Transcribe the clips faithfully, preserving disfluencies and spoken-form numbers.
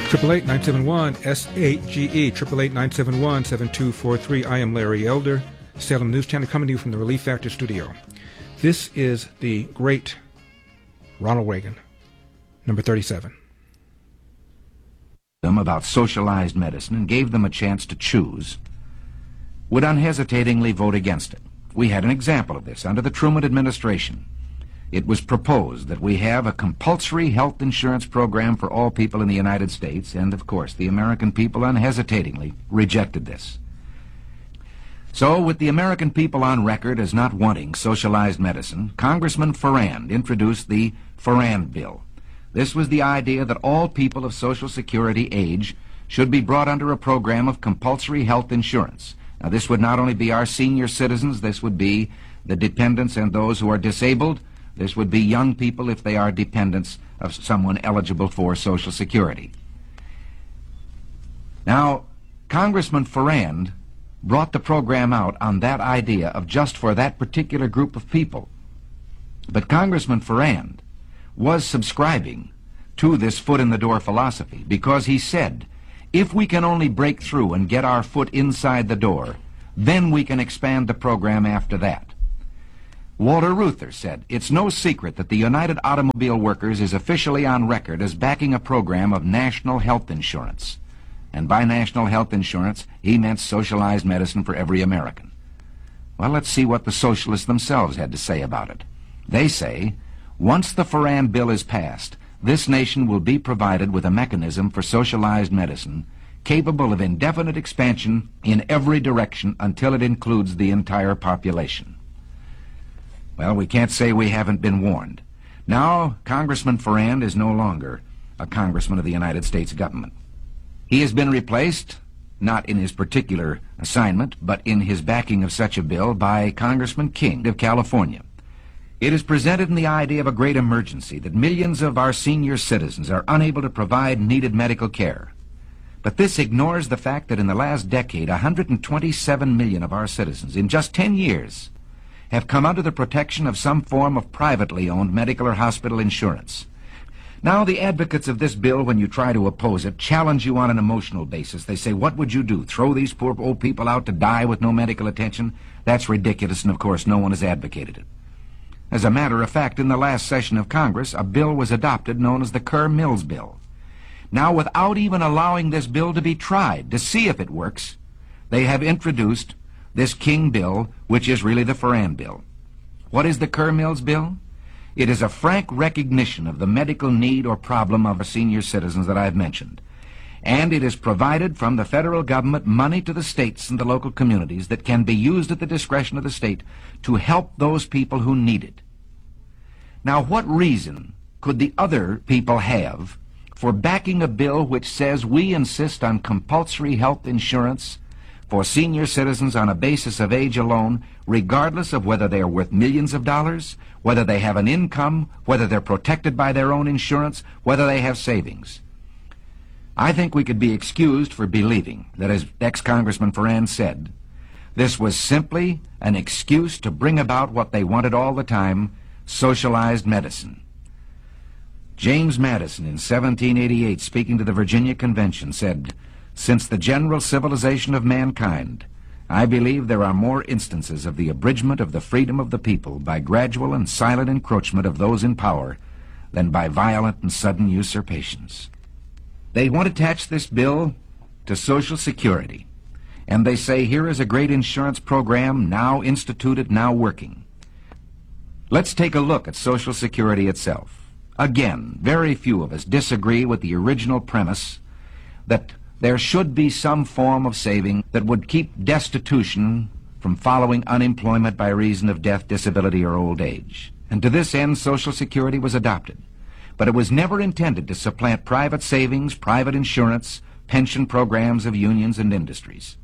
Triple eight nine seven one S eight G E, triple eight nine seven one seven two four three. I am Larry Elder, Salem News Channel, coming to you from the Relief Factor studio. This is the great Ronald Reagan, number thirty-seven. Them about socialized medicine and gave them a chance to choose, would unhesitatingly vote against it. We had an example of this under the Truman administration. It was proposed that we have a compulsory health insurance program for all people in the United States, and of course the American people unhesitatingly rejected this. So, with the American people on record as not wanting socialized medicine, Congressman Farrand introduced the Farrand Bill. This was the idea that all people of Social Security age should be brought under a program of compulsory health insurance. Now, this would not only be our senior citizens, this would be the dependents and those who are disabled. This would be young people if they are dependents of someone eligible for Social Security. Now, Congressman Farrand brought the program out on that idea of just for that particular group of people. But Congressman Farrand was subscribing to this foot-in-the-door philosophy because he said, if we can only break through and get our foot inside the door, then we can expand the program after that. Walter Reuther said, it's no secret that the United Automobile Workers is officially on record as backing a program of national health insurance. And by national health insurance, he meant socialized medicine for every American. Well, let's see what the socialists themselves had to say about it. They say, once the Farrand Bill is passed, this nation will be provided with a mechanism for socialized medicine capable of indefinite expansion in every direction until it includes the entire population. Well, we can't say we haven't been warned. Now, Congressman Farrand is no longer a congressman of the United States government. He has been replaced, not in his particular assignment, but in his backing of such a bill, by Congressman King of California. It is presented in the idea of a great emergency that millions of our senior citizens are unable to provide needed medical care. But this ignores the fact that in the last decade, one hundred twenty-seven million of our citizens, in just ten years, have come under the protection of some form of privately owned medical or hospital insurance. Now, the advocates of this bill, when you try to oppose it, challenge you on an emotional basis. They say, what would you do? Throw these poor old people out to die with no medical attention? That's ridiculous, and of course no one has advocated it. As a matter of fact, in the last session of Congress, a bill was adopted known as the Kerr-Mills Bill. Now, without even allowing this bill to be tried to see if it works, they have introduced this King bill, which is really the Farrand Bill. What is the Kerr-Mills Bill? It is a frank recognition of the medical need or problem of our senior citizens that I've mentioned. And it is provided from the federal government money to the states and the local communities that can be used at the discretion of the state to help those people who need it. Now, what reason could the other people have for backing a bill which says we insist on compulsory health insurance for senior citizens on a basis of age alone, regardless of whether they are worth millions of dollars, whether they have an income, whether they're protected by their own insurance, whether they have savings? I think we could be excused for believing that, as ex-Congressman Farrand said, this was simply an excuse to bring about what they wanted all the time, socialized medicine. James Madison, in seventeen eighty-eight, speaking to the Virginia Convention, said, since the general civilization of mankind, I believe there are more instances of the abridgment of the freedom of the people by gradual and silent encroachment of those in power than by violent and sudden usurpations. They want to attach this bill to Social Security, and they say here is a great insurance program now instituted, now working. Let's take a look at Social Security itself. Again, very few of us disagree with the original premise that there should be some form of saving that would keep destitution from following unemployment by reason of death, disability, or old age. And to this end, Social Security was adopted. But it was never intended to supplant private savings, private insurance, pension programs of unions and industries.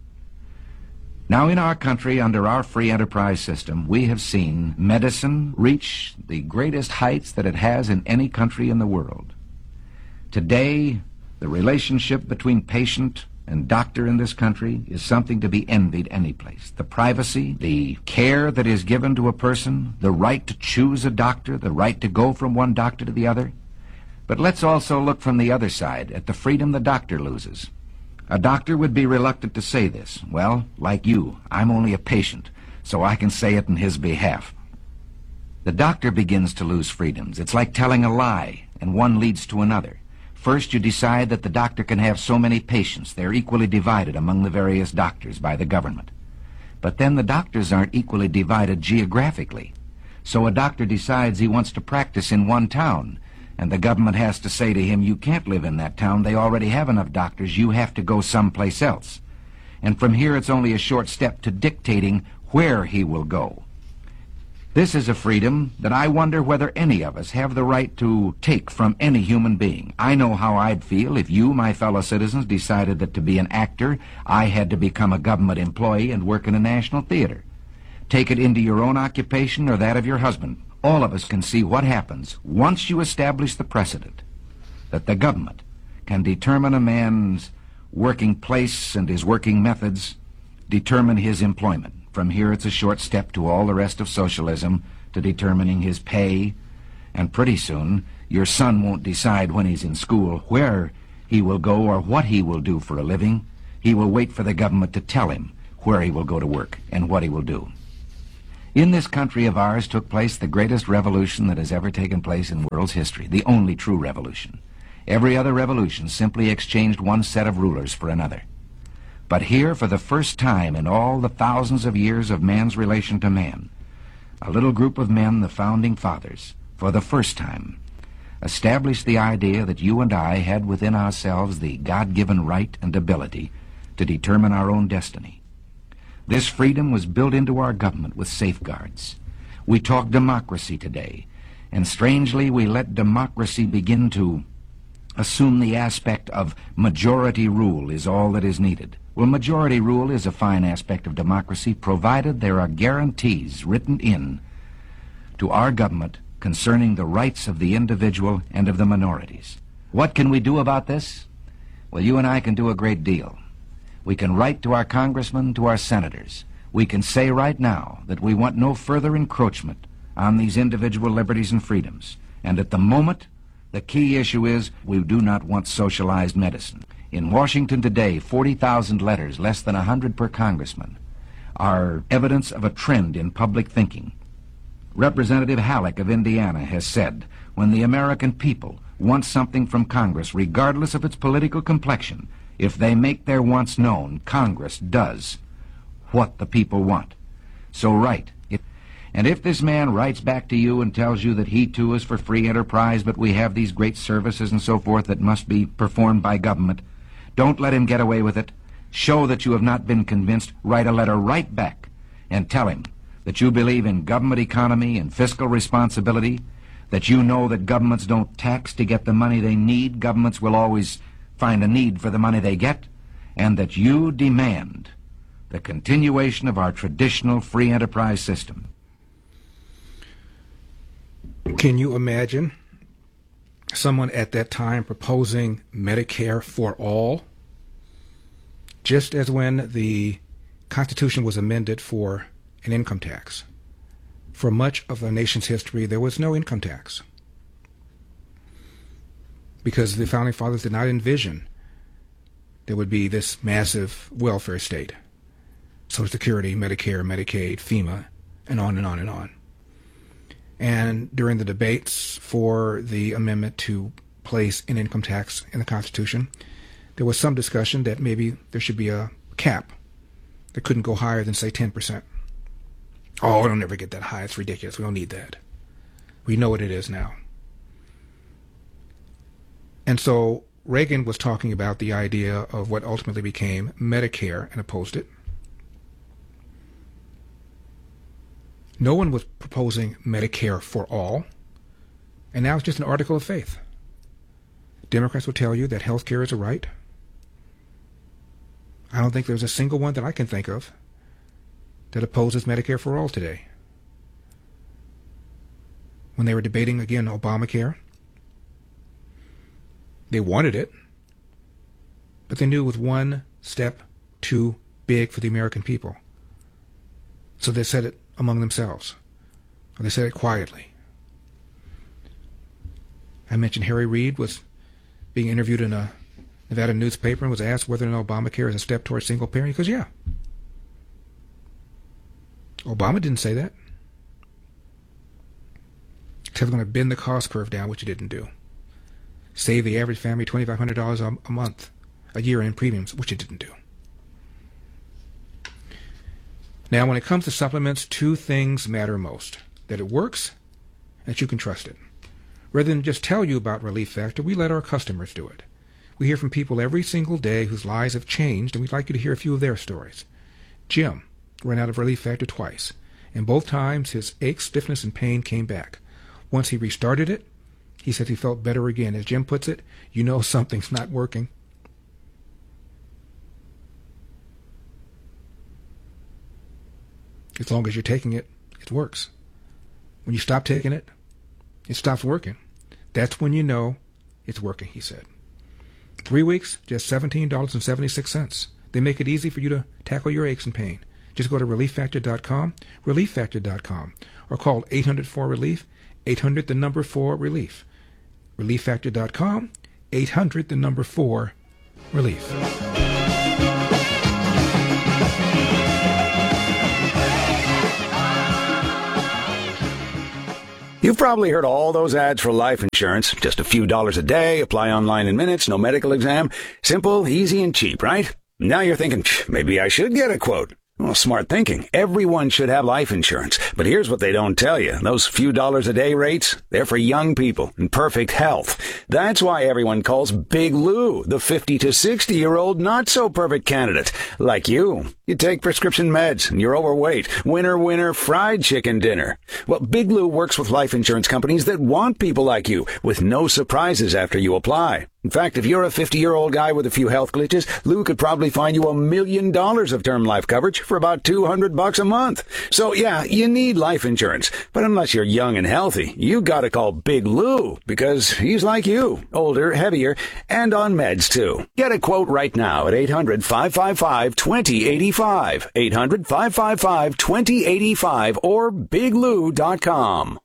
Now, in our country, under our free enterprise system, we have seen medicine reach the greatest heights that it has in any country in the world. Today, the relationship between patient and doctor in this country is something to be envied any place. The privacy, the care that is given to a person, the right to choose a doctor, the right to go from one doctor to the other, But let's also look from the other side at the freedom the doctor loses. A doctor would be reluctant to say this. Well, like you, I'm only a patient, so I can say it in his behalf. The doctor begins to lose freedoms. It's like telling a lie, and one leads to another. First, you decide that the doctor can have so many patients. They're equally divided among the various doctors by the government. But then the doctors aren't equally divided geographically. So a doctor decides he wants to practice in one town, and the government has to say to him, you can't live in that town. They already have enough doctors. You have to go someplace else. And from here, it's only a short step to dictating where he will go. This is a freedom that I wonder whether any of us have the right to take from any human being. I know how I'd feel if you, my fellow citizens, decided that to be an actor, I had to become a government employee and work in a national theater. Take it into your own occupation or that of your husband. All of us can see what happens once you establish the precedent that the government can determine a man's working place and his working methods, determine his employment. From here, it's a short step to all the rest of socialism, to determining his pay. And pretty soon, your son won't decide when he's in school where he will go or what he will do for a living. He will wait for the government to tell him where he will go to work and what he will do. In this country of ours took place the greatest revolution that has ever taken place in the world's history, the only true revolution. Every other revolution simply exchanged one set of rulers for another. But here, for the first time in all the thousands of years of man's relation to man, a little group of men, the Founding Fathers, for the first time, established the idea that you and I had within ourselves the God-given right and ability to determine our own destiny. This freedom was built into our government with safeguards. We talk democracy today, and strangely we let democracy begin to assume the aspect of majority rule is all that is needed. Well, majority rule is a fine aspect of democracy, provided there are guarantees written in to our government concerning the rights of the individual and of the minorities. What can we do about this? Well, you and I can do a great deal. We can write to our congressmen, to our senators. We can say right now that we want no further encroachment on these individual liberties and freedoms. And at the moment, the key issue is we do not want socialized medicine. In Washington today, forty thousand letters, less than one hundred per congressman, are evidence of a trend in public thinking. Representative Halleck of Indiana has said, when the American people want something from Congress, regardless of its political complexion, if they make their wants known, Congress does what the people want. So write. If, and if this man writes back to you and tells you that he too is for free enterprise, but we have these great services and so forth that must be performed by government, don't let him get away with it. Show that you have not been convinced. Write a letter right back and tell him that you believe in government economy and fiscal responsibility, that you know that governments don't tax to get the money they need. Governments will always find a need for the money they get, and that you demand the continuation of our traditional free enterprise system. Can you imagine someone at that time proposing Medicare for all? Just as when the Constitution was amended for an income tax. For much of the nation's history, there was no income tax, because the Founding Fathers did not envision there would be this massive welfare state. Social Security, Medicare, Medicaid, FEMA, and on and on and on. And during the debates for the amendment to place an income tax in the Constitution, there was some discussion that maybe there should be a cap that couldn't go higher than, say, ten percent. Oh, it'll never get that high. It's ridiculous. We don't need that. We know what it is now. And so Reagan was talking about the idea of what ultimately became Medicare and opposed it. No one was proposing Medicare for all. And now it's just an article of faith. Democrats will tell you that health care is a right. I don't think there's a single one that I can think of that opposes Medicare for all today. When they were debating, again, Obamacare, they wanted it, but they knew it was one step too big for the American people. So they said it among themselves, or they said it quietly. I mentioned Harry Reid was being interviewed in a Nevada newspaper and was asked whether or not Obamacare is a step towards single parent. He goes, yeah. Obama didn't say that. He said we're going to bend the cost curve down, which he didn't do. Save the average family twenty-five hundred dollars a month, a year in premiums, which it didn't do. Now, when it comes to supplements, two things matter most. That it works, and that you can trust it. Rather than just tell you about Relief Factor, we let our customers do it. We hear from people every single day whose lives have changed, and we'd like you to hear a few of their stories. Jim ran out of Relief Factor twice, and both times his ache, stiffness, and pain came back. Once he restarted it, he said he felt better again. As Jim puts it, you know something's not working. As long as you're taking it, it works. When you stop taking it, it stops working. That's when you know it's working, he said. Three weeks, just seventeen dollars and seventy-six cents. They make it easy for you to tackle your aches and pain. Just go to relief factor dot com, relief factor dot com, or call eight hundred four relief, eight hundred the number four relief. relief factor dot com, eight hundred the number four relief. You've probably heard all those ads for life insurance. Just a few dollars a day, apply online in minutes, no medical exam. Simple, easy, and cheap, right? Now you're thinking, maybe I should get a quote. Well, smart thinking. Everyone should have life insurance. But here's what they don't tell you. Those few dollars a day rates, they're for young people in perfect health. That's why everyone calls Big Lou the fifty to sixty-year-old not-so-perfect candidate. Like you. You take prescription meds and you're overweight. Winner, winner, fried chicken dinner. Well, Big Lou works with life insurance companies that want people like you with no surprises after you apply. In fact, if you're a fifty-year-old guy with a few health glitches, Lou could probably find you a million dollars of term life coverage for about two hundred bucks a month. So yeah, you need life insurance. But unless you're young and healthy, you gotta call Big Lou because he's like you, older, heavier, and on meds too. Get a quote right now at eight hundred, five five five, two zero eight five, eight hundred, five five five, two zero eight five, or big lou dot com.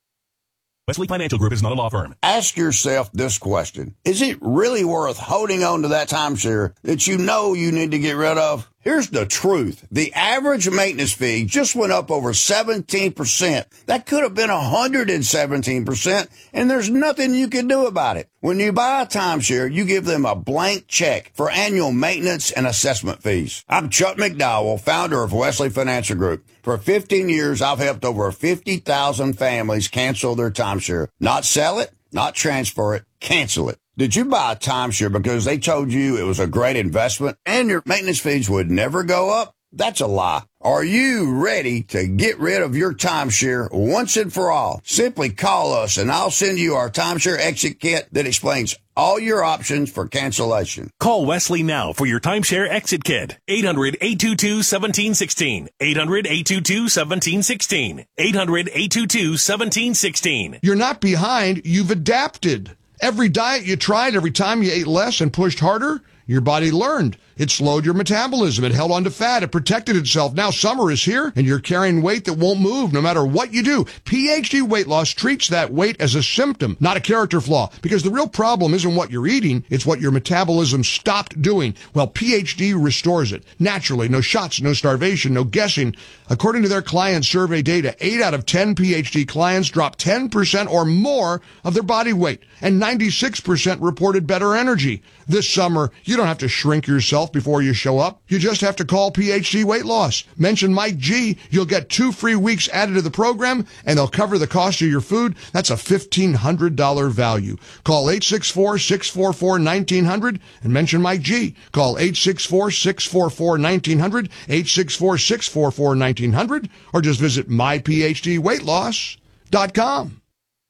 Wesley Financial Group is not a law firm. Ask yourself this question. Is it really worth holding on to that timeshare that you know you need to get rid of? Here's the truth. The average maintenance fee just went up over seventeen percent. That could have been one hundred seventeen percent, and there's nothing you can do about it. When you buy a timeshare, you give them a blank check for annual maintenance and assessment fees. I'm Chuck McDowell, founder of Wesley Financial Group. For fifteen years, I've helped over fifty thousand families cancel their timeshare. Not sell it, not transfer it, cancel it. Did you buy a timeshare because they told you it was a great investment and your maintenance fees would never go up? That's a lie. Are you ready to get rid of your timeshare once and for all? Simply call us and I'll send you our timeshare exit kit that explains all your options for cancellation. Call Wesley now for your timeshare exit kit. eight hundred, eight two two, one seven one six. eight hundred, eight two two, one seven one six. eight hundred, eight two two, one seven one six. You're not behind. You've adapted. Every diet you tried, every time you ate less and pushed harder, your body learned. It slowed your metabolism. It held on to fat. It protected itself. Now summer is here, and you're carrying weight that won't move no matter what you do. P H D Weight Loss treats that weight as a symptom, not a character flaw, because the real problem isn't what you're eating, it's what your metabolism stopped doing. Well, P H D restores it. Naturally, no shots, no starvation, no guessing. According to their client survey data, eight out of ten P H D clients dropped ten percent or more of their body weight, and ninety-six percent reported better energy. This summer, you don't have to shrink yourself before you show up. You just have to call P H D Weight Loss. Mention Mike G. You'll get two free weeks added to the program, and they'll cover the cost of your food. That's a fifteen hundred dollars value. Call eight six four, six four four, one nine zero zero and mention Mike G. Call eight six four, six four four, one nine zero zero, eight six four, six four four, one nine zero zero, or just visit my p h d weight loss dot com.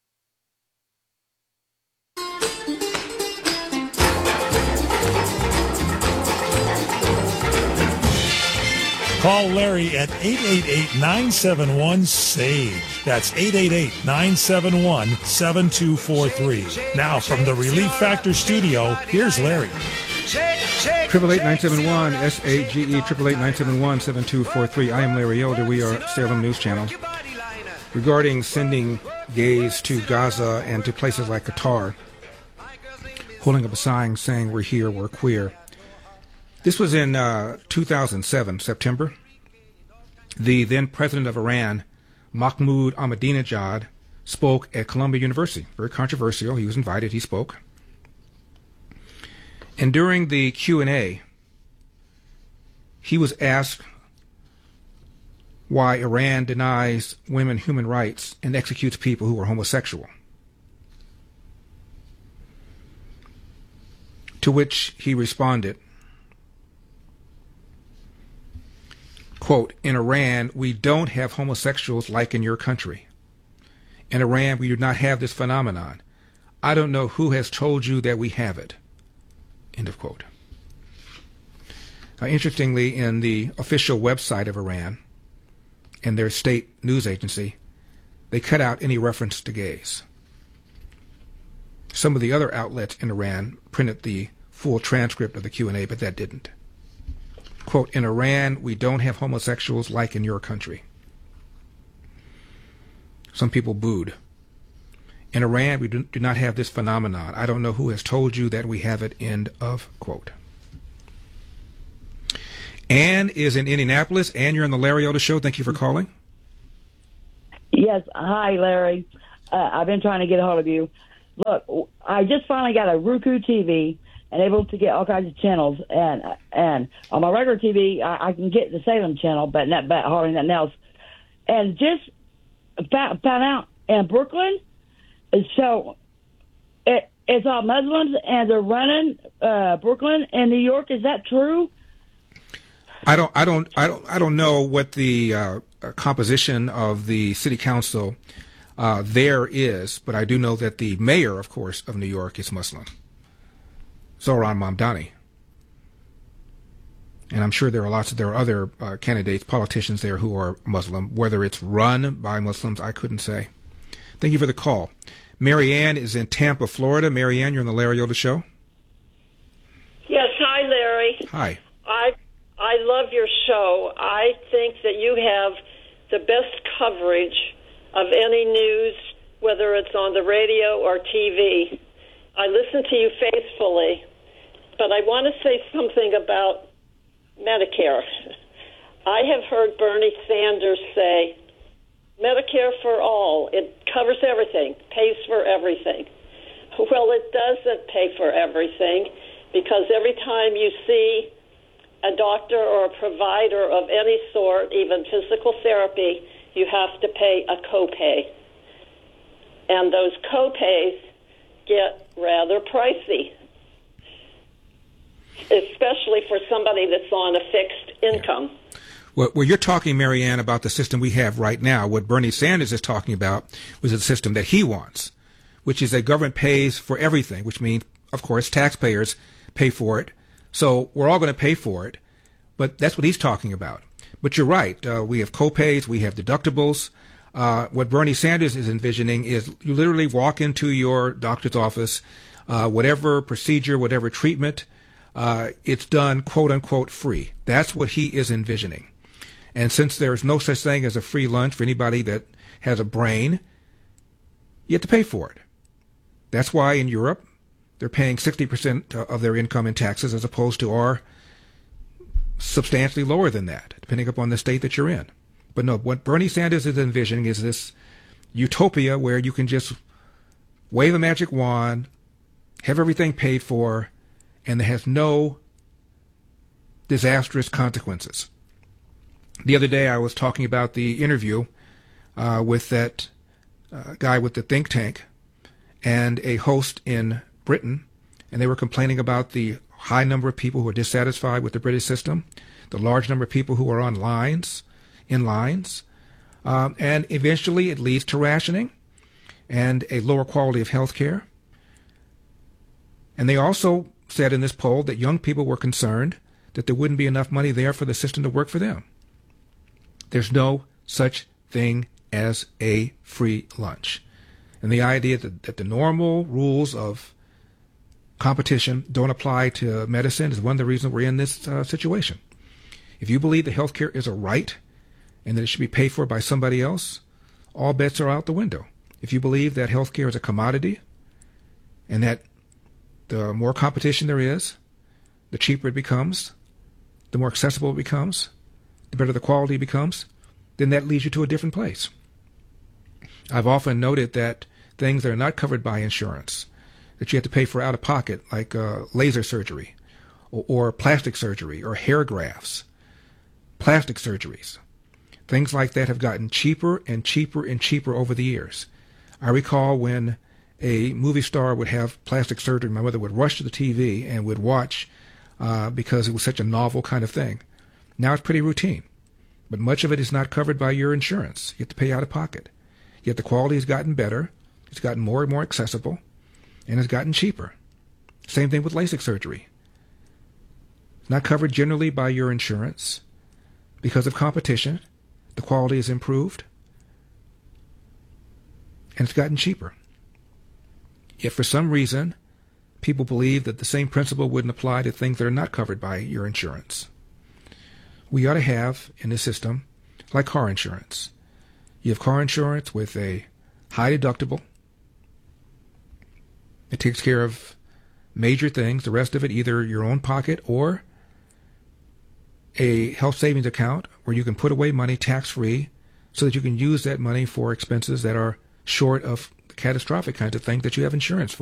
Call Larry at eight eight eight, nine seven one, S A G E. That's eight eight eight, nine seven one, seven two four three. Now from the Relief Factor studio, here's Larry. Triple eight nine seven one S A G E, triple eight nine seven one seven two four three. I am Larry Elder. We are Salem News Channel. regarding sending gays to Gaza and to places like Qatar, holding up a sign saying we're here, we're queer. This was in uh, two thousand seven, September. The then president of Iran, Mahmoud Ahmadinejad, spoke at Columbia University. Very controversial. He was invited. He spoke. And during the Q and A, he was asked why Iran denies women human rights and executes people who are homosexual. To which he responded, quote, "In Iran, we don't have homosexuals like in your country. In Iran, we do not have this phenomenon. I don't know who has told you that we have it." End of quote. Uh, interestingly, in the official website of Iran and their state news agency, they cut out any reference to gays. Some of the other outlets in Iran printed the full transcript of the Q and A, but that didn't. Quote, "In Iran, we don't have homosexuals like in your country." Some people booed. "In Iran, we do, do not have this phenomenon. I don't know who has told you that we have it." End of quote. Ann is in Indianapolis. Ann, you're on the Larry Elder Show. Thank you for calling. Yes. Hi, Larry. Uh, I've been trying to get a hold of you. Look, I just finally got a Roku T V and able to get all kinds of channels. And and on my regular T V, I, I can get the Salem channel, but not but hardly nothing else. And just found, found out in Brooklyn, so it, it's all Muslims, and they're running uh, Brooklyn and New York. Is that true? I don't, I don't, I don't, I don't know what the uh, composition of the city council uh, there is, but I do know that the mayor, of course, of New York is Muslim, Zohran Mamdani, and I'm sure there are lots of there are other uh, candidates, politicians there who are Muslim. Whether it's run by Muslims, I couldn't say. Thank you for the call. Mary Ann is in Tampa, Florida. Mary Ann, you're on the Larry Elder Show. Yes, hi, Larry. Hi. I I love your show. I think that you have the best coverage of any news, whether it's on the radio or T V. I listen to you faithfully, but I want to say something about Medicare. I have heard Bernie Sanders say, Medicare for all, it covers everything, pays for everything. Well, it doesn't pay for everything, because every time you see a doctor or a provider of any sort, even physical therapy, you have to pay a copay. And those copays get rather pricey, especially for somebody that's on a fixed income. Well, well, you're talking, Mary Ann, about the system we have right now. What Bernie Sanders is talking about was the system that he wants, which is that government pays for everything, which means, of course, taxpayers pay for it. So we're all going to pay for it, but that's what he's talking about. But you're right. Uh, we have copays, we have deductibles. Uh, what Bernie Sanders is envisioning is you literally walk into your doctor's office, uh, whatever procedure, whatever treatment, uh, it's done, quote unquote, free. That's what he is envisioning. And since there's no such thing as a free lunch for anybody that has a brain, you have to pay for it. That's why in Europe, they're paying sixty percent of their income in taxes, as opposed to our substantially lower than that, depending upon the state that you're in. But no, what Bernie Sanders is envisioning is this utopia where you can just wave a magic wand, have everything paid for, and there has no disastrous consequences. The other day I was talking about the interview uh, with that uh, guy with the think tank and a host in Britain, and they were complaining about the high number of people who are dissatisfied with the British system, the large number of people who are on lines, in lines, um, and eventually it leads to rationing and a lower quality of health care. And they also said in this poll that young people were concerned that there wouldn't be enough money there for the system to work for them. There's no such thing as a free lunch. And the idea that, that the normal rules of competition don't apply to medicine is one of the reasons we're in this uh, situation. If you believe that health care is a right and that it should be paid for by somebody else, all bets are out the window. If you believe that healthcare is a commodity and that the more competition there is, the cheaper it becomes, the more accessible it becomes, the better the quality becomes, then that leads you to a different place. I've often noted that things that are not covered by insurance, that you have to pay for out of pocket, like uh, laser surgery or, or plastic surgery or hair grafts, plastic surgeries, things like that have gotten cheaper and cheaper and cheaper over the years. I recall when a movie star would have plastic surgery, my mother would rush to the T V and would watch uh, because it was such a novel kind of thing. Now it's pretty routine, but much of it is not covered by your insurance. You have to pay out of pocket. Yet the quality has gotten better, it's gotten more and more accessible, and it's gotten cheaper. Same thing with LASIK surgery. It's not covered generally by your insurance. Because of competition, the quality is improved, and it's gotten cheaper. Yet for some reason, people believe that the same principle wouldn't apply to things that are not covered by your insurance. We ought to have, in this system, like car insurance. You have car insurance with a high deductible. It takes care of major things. The rest of it, either your own pocket or a health savings account where you can put away money tax-free so that you can use that money for expenses that are short of catastrophic kinds of things that you have insurance for.